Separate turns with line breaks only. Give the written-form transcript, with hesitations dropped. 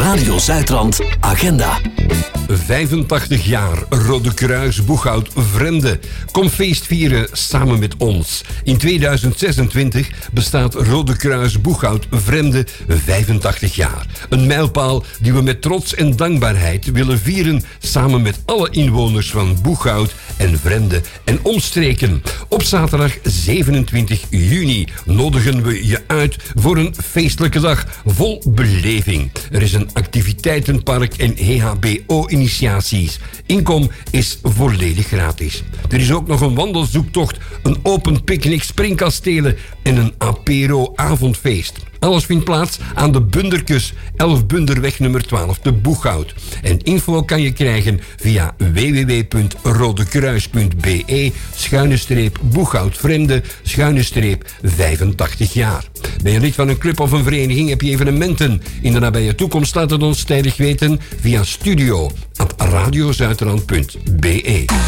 Radio Zuidrand Agenda.
85 jaar Rode Kruis Boeghout Vremde. Kom feest vieren samen met ons. In 2026 bestaat Rode Kruis Boeghout Vremde 85 jaar. Een mijlpaal die we met trots en dankbaarheid willen vieren samen met alle inwoners van Boeghout en Vremde en omstreken. Op zaterdag 27 juni nodigen we je uit voor een feestelijke dag vol beleving. Er is een activiteitenpark en EHBO-initiaties. Inkom is volledig gratis. Er is ook nog een wandelzoektocht, een open picknick, springkastelen en een apero-avondfeest. Alles vindt plaats aan de Bunderkus, 11 Bunderweg nummer 12 te Boeghout. En info kan je krijgen via www.rodekruis.be/Boeghout-Vremde/85 jaar. Ben je lid van een club of een vereniging, heb je evenementen in de nabije toekomst, laat het ons tijdig weten via studio@radiozuiderland.be.